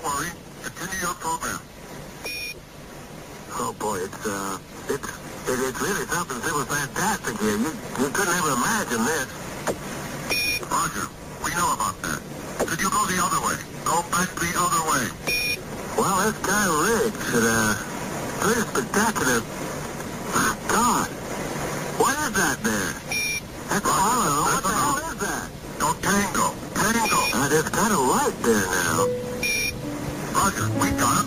worry. Continue your program. Oh boy, it's really something super fantastic here. You couldn't ever imagine this. Roger, we know about that. Could you go the other way? Go back the other way. Well, this guy Riggs, pretty spectacular. My God, what is that there? That's Apollo. What the hell is that? No, Tango. Tango. There's kind of light there now. Roger, we got it.